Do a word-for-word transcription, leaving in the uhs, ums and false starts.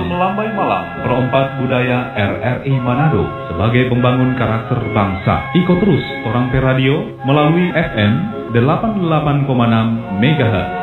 Dalam Melambai Malam, Perompak Budaya R R I Manado sebagai pembangun karakter bangsa. Ikut terus Orang Pe Radio melalui F M delapan puluh delapan koma enam megahertz.